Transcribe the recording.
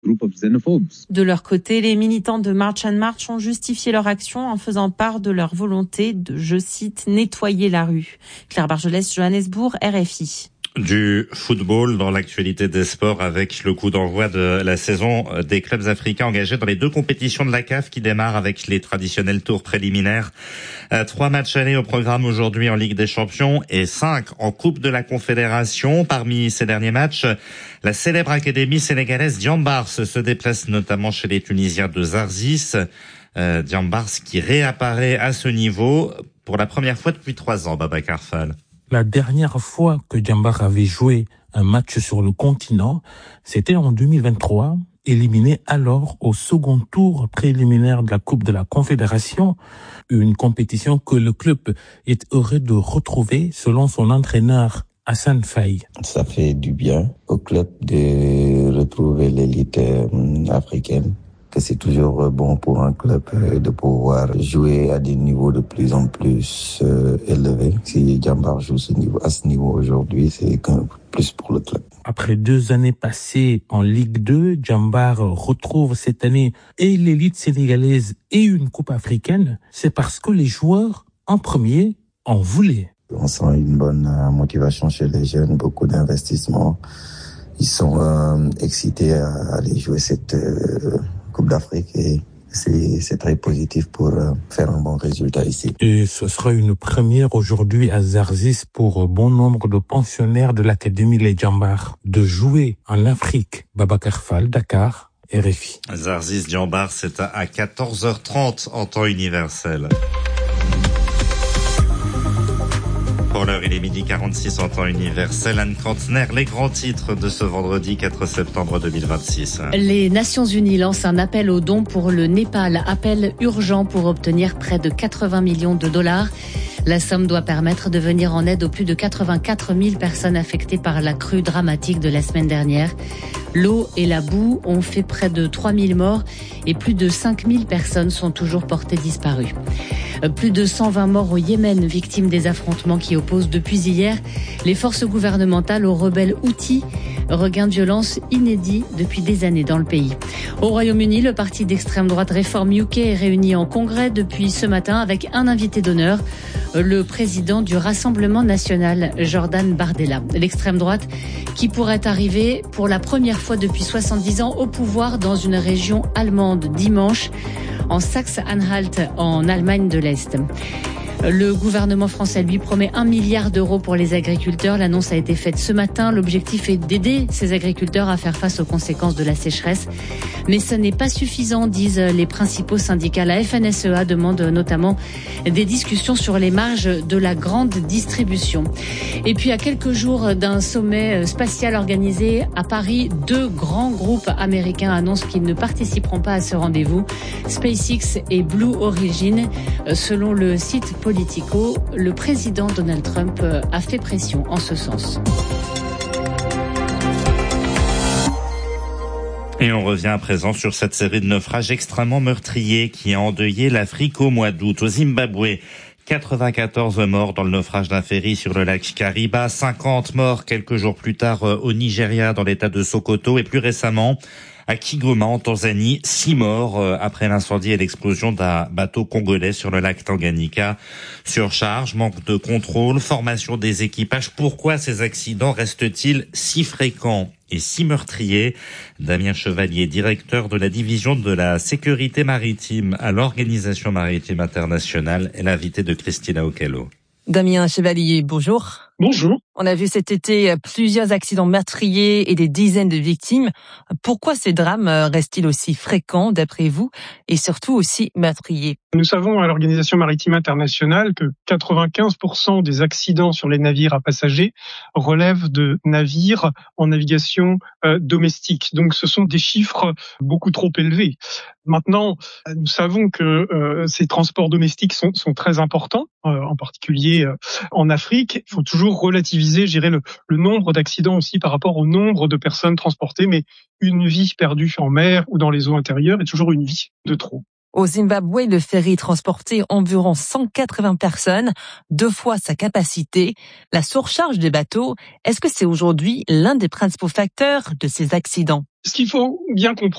group of xenophobes. De leur côté, les militants de March and March ont justifié leur action en faisant part de leur volonté de, je cite, nettoyer la rue. Claire Bargelès, Johannesburg, RFI. Du football dans l'actualité des sports avec le coup d'envoi de la saison des clubs africains engagés dans les deux compétitions de la CAF qui démarrent avec les traditionnels tours préliminaires. 3 matchs allés au programme aujourd'hui en Ligue des Champions et 5 en Coupe de la Confédération. Parmi ces derniers matchs, la célèbre académie sénégalaise Diambars se déplace notamment chez les Tunisiens de Zarzis. Diambars qui réapparaît à ce niveau pour la première fois depuis 3 ans, Babacar Fall. La dernière fois que Diambars avait joué un match sur le continent, c'était en 2023, éliminé alors au second tour préliminaire de la Coupe de la Confédération, une compétition que le club est heureux de retrouver selon son entraîneur Hassan Faye. Ça fait du bien au club de retrouver l'élite africaine. Que c'est toujours bon pour un club de pouvoir jouer à des niveaux de plus en plus élevés. Si Diambars joue à ce niveau aujourd'hui, c'est qu'un plus pour le club. Après 2 années passées en Ligue 2, Diambars retrouve cette année et l'élite sénégalaise et une coupe africaine. C'est parce que les joueurs, en premier, en voulaient. On sent une bonne motivation chez les jeunes, beaucoup d'investissements. Ils sont excités à aller jouer cette Coupe d'Afrique et c'est très positif pour faire un bon résultat ici. Et ce sera une première aujourd'hui à Zarzis pour bon nombre de pensionnaires de l'Académie Les Diambars de jouer en Afrique. Babacar Fall, Dakar, RFI. Zarzis Diambars, c'est à 14h30 en temps universel. Pour l'heure, il est 12h46 en temps universel. Anne Kantner, les grands titres de ce vendredi 4 septembre 2026. Les Nations Unies lancent un appel aux dons pour le Népal. Appel urgent pour obtenir près de 80 millions de dollars. La somme doit permettre de venir en aide aux plus de 84 000 personnes affectées par la crue dramatique de la semaine dernière. L'eau et la boue ont fait près de 3 000 morts et plus de 5 000 personnes sont toujours portées disparues. Plus de 120 morts au Yémen, victimes des affrontements qui opposent depuis hier les forces gouvernementales aux rebelles Houthis. Regain de violence inédit depuis des années dans le pays. Au Royaume-Uni, le parti d'extrême droite Reform UK est réuni en congrès depuis ce matin avec un invité d'honneur, le président du Rassemblement national, Jordan Bardella. L'extrême droite qui pourrait arriver pour la première fois depuis 70 ans au pouvoir dans une région allemande dimanche, en Saxe-Anhalt, en Allemagne de l'Est. Le gouvernement français lui promet 1 milliard d'euros pour les agriculteurs. L'annonce a été faite ce matin. L'objectif est d'aider ces agriculteurs à faire face aux conséquences de la sécheresse. Mais ce n'est pas suffisant, disent les principaux syndicats. La FNSEA demande notamment des discussions sur les marges de la grande distribution. Et puis à quelques jours d'un sommet spatial organisé à Paris, 2 grands groupes américains annoncent qu'ils ne participeront pas à ce rendez-vous. SpaceX et Blue Origin. Selon le site Politico, le président Donald Trump a fait pression en ce sens. Et on revient à présent sur cette série de naufrages extrêmement meurtriers qui a endeuillé l'Afrique au mois d'août. Au Zimbabwe, 94 morts dans le naufrage d'un ferry sur le lac Kariba, 50 morts quelques jours plus tard au Nigeria dans l'état de Sokoto et plus récemment à Kigoma en Tanzanie, 6 morts après l'incendie et l'explosion d'un bateau congolais sur le lac Tanganyika. Surcharge, manque de contrôle, formation des équipages. Pourquoi ces accidents restent-ils si fréquents et si meurtriers? Damien Chevalier, directeur de la division de la sécurité maritime à l'Organisation maritime internationale, est l'invité de Christina Okello. Damien Chevalier, bonjour. Bonjour. On a vu cet été plusieurs accidents meurtriers et des dizaines de victimes. Pourquoi ces drames restent-ils aussi fréquents d'après vous et surtout aussi meurtriers? Nous savons à l'Organisation maritime internationale que 95% des accidents sur les navires à passagers relèvent de navires en navigation domestique. Donc ce sont des chiffres beaucoup trop élevés. Maintenant, nous savons que ces transports domestiques sont très importants, en particulier en Afrique. Il faut toujours relativiser, je dirais, le nombre d'accidents aussi par rapport au nombre de personnes transportées, mais une vie perdue en mer ou dans les eaux intérieures est toujours une vie de trop. Au Zimbabwe, le ferry transportait environ 180 personnes, 2 fois sa capacité. La surcharge des bateaux, est-ce que c'est aujourd'hui l'un des principaux facteurs de ces accidents? Ce qu'il faut bien comprendre,